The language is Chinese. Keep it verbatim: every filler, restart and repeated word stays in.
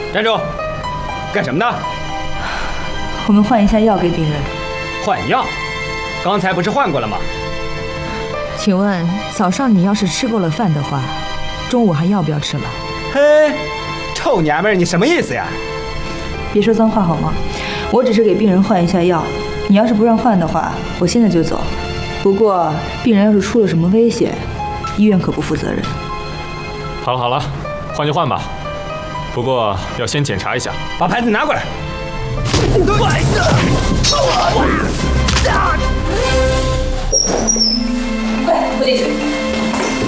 站住！干什么呢？ 我们换一下药给病人。 换药？刚才不是换过了吗？ 请问早上你要是吃够了饭的话，中午还要不要吃了？ 嘿，臭娘们儿，你什么意思呀？ 别说脏话好吗？我只是给病人换一下药，你要是不让换的话，我现在就走。不过病人要是出了什么危险，医院可不负责任。 好了好了，换就换吧，不过要先检查一下。 把牌子拿过来。 快拖进去！